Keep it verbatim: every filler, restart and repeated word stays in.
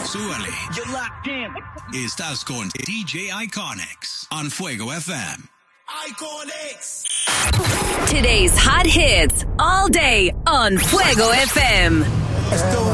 Súbale. You're locked in. Estás con D J Iconics on Fuego F M. Iconics. Today's hot hits all day on Fuego F M. Esto